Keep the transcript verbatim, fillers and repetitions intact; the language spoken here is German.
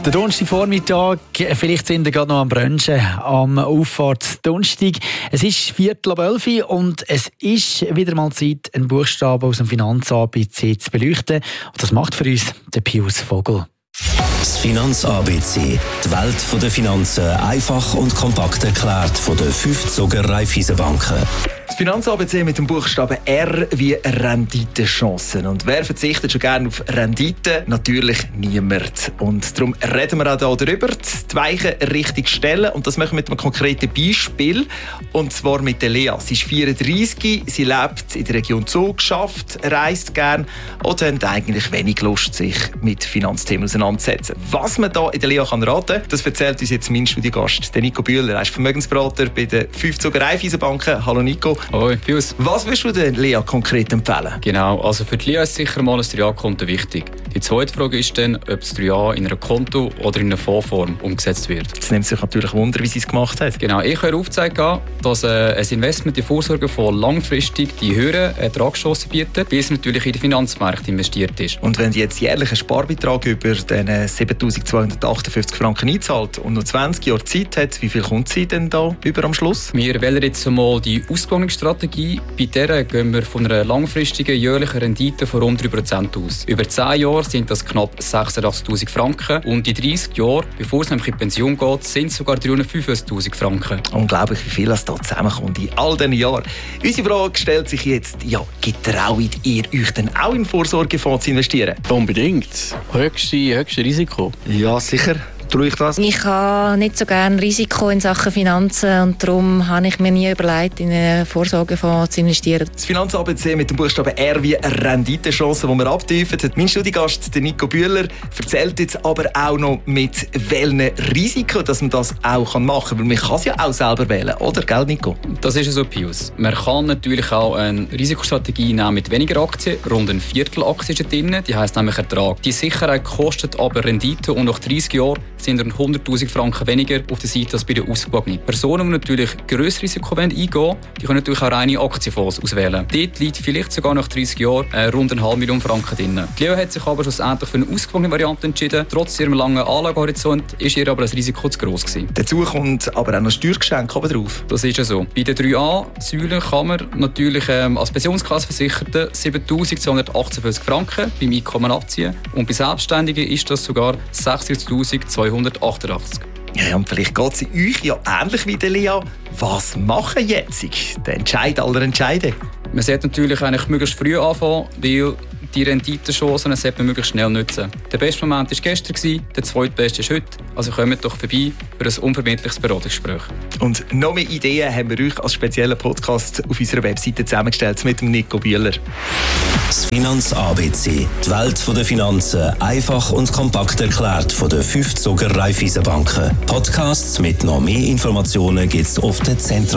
Der Donnerstagvormittag, vielleicht sind wir gerade noch am Brunchen, am Auffahrt-Donnerstag. Es ist Viertel ab elf und es ist wieder mal Zeit, einen Buchstaben aus dem Finanz-A B C zu beleuchten. Und das macht für uns der Pius Vogel. Das Finanz-A B C, die Welt der Finanzen, einfach und kompakt erklärt von den fünf Zuger Raiffeisenbanken. Das Finanz-A B C mit dem Buchstaben R wie Renditechancen. Und wer verzichtet schon gerne auf Rendite? Natürlich niemand. Und darum reden wir auch hier darüber, die Weichen richtig stellen. Und das machen wir mit einem konkreten Beispiel. Und zwar mit der Lea. Sie ist vierunddreissig, sie lebt in der Region Zug, schafft, reist gerne und hat eigentlich wenig Lust, sich mit Finanzthemen auseinanderzusetzen. Was man hier in der Lea kann raten kann, das erzählt uns jetzt mein Studiogast, der Nico Bühler. Er ist Vermögensberater bei den fünf Zuger Raiffeisenbanken. Hallo Nico. Hoi, Pius. Was würdest du denn Lea konkret empfehlen? Genau, also für die Lea ist sicher mal ein drei A-Konto wichtig. Die zweite Frage ist dann, ob das drei A in einer Konto- oder in einer Fondsform umgesetzt wird. Jetzt nimmt sich natürlich Wunder, wie sie es gemacht hat. Genau, ich habe aufgezeigt, dass äh, ein Investment in Vorsorge von langfristig die höheren Ertragschancen bietet, bis natürlich in die Finanzmärkte investiert ist. Und wenn die jetzt jährlich einen Sparbeitrag über den siebentausendzweihundertachtundfünfzig Franken einzahlt und noch zwanzig Jahre Zeit hat, wie viel kommt sie denn da über am Schluss? Wir wählen jetzt einmal die Ausgangsstrategie. Bei der gehen wir von einer langfristigen jährlichen Rendite von rund drei Prozent aus. Über zehn Jahre sind das knapp sechsundachtzigtausend Franken und in dreißig Jahren, bevor es nämlich in die Pension geht, sind es sogar dreihundertfünfundfünfzigtausend Franken. Unglaublich, wie viel das da zusammenkommt in all diesen Jahren. Unsere Frage stellt sich jetzt, ja, getraut ihr euch denn auch in Vorsorgefonds zu investieren? Unbedingt. Höchste, höchste Risiko. Ja, sicher. Tue ich das? Ich habe nicht so gerne Risiko in Sachen Finanzen und darum habe ich mir nie überlegt, in einen Vorsorgefonds zu investieren. Das Finanz-A B C mit dem Buchstaben R wie Renditechancen, die wir abtiefen. Mein Studiogast, der Nico Bühler, erzählt jetzt aber auch noch, mit welchen Risiken dass man das auch machen kann. Weil man kann es ja auch selber wählen, oder? Gell, Nico? Das ist so, Pius. Man kann natürlich auch eine Risikostrategie nehmen mit weniger Aktien. Rund ein Viertel Aktien ist drin, die heisst nämlich Ertrag. Die Sicherheit kostet aber Rendite und nach dreißig Jahren sind rund hunderttausend Franken weniger auf der Seite als bei den ausgewogenen. Personen, die natürlich grösseres Risiko eingehen wollen, die können natürlich auch reine Aktienfonds auswählen. Dort liegt vielleicht sogar nach dreißig Jahren äh, rund eine halbe Million Franken drin. Die Leo hat sich aber schlussendlich für eine ausgewogene Variante entschieden. Trotz ihrem langen Anlagehorizont ist ihr aber das Risiko zu gross gewesen. Dazu kommt aber auch noch Steuergeschenk drauf. Das ist ja so. Bei den drei A-Säulen kann man natürlich ähm, als Pensionskassenversicherte siebentausendzweihundertachtundfünfzig Franken beim Einkommen abziehen. Und bei Selbstständigen ist das sogar sechzigtausendzweihundertachtundachtzig. Ja, und vielleicht geht es euch ja ähnlich wie der Lea. Was machen jetzt? Der Entscheid aller Entscheide. Man sollte natürlich eigentlich möglichst früh anfangen, weil die Renditechancen sollte man möglichst schnell nutzen. Der beste Moment war gestern, der zweitbeste ist heute. Also kommt doch vorbei für ein unverbindliches Beratungsgespräch. Und noch mehr Ideen haben wir euch als speziellen Podcast auf unserer Webseite zusammengestellt mit dem Nico Bühler. Das Finanz-A B C, die Welt der Finanzen, einfach und kompakt erklärt von den fünf Zuger Raiffeisenbanken. Podcasts mit noch mehr Informationen gibt es auf der Zentrale.